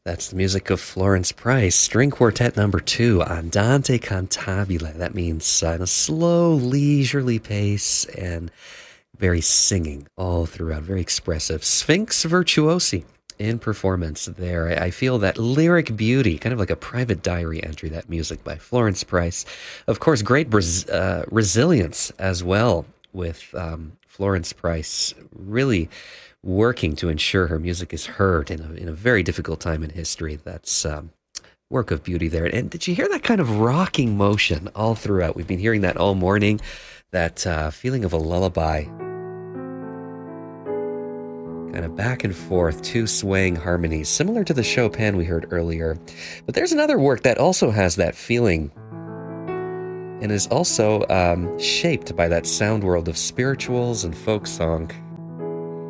That's the music of Florence Price, String Quartet number 2, Andante Cantabile. That means in a slow, leisurely pace and very singing all throughout, very expressive. Sphinx Virtuosi in performance there. I feel that lyric beauty, kind of like a private diary entry, that music by Florence Price. Of course, great resilience as well with Florence Price really working to ensure her music is heard in a very difficult time in history. That's work of beauty there. And did you hear that kind of rocking motion all throughout? We've been hearing that all morning, that feeling of a lullaby, kind of back and forth, two swaying harmonies, similar to the Chopin we heard earlier. But there's another work that also has that feeling and is also shaped by that sound world of spirituals and folk song.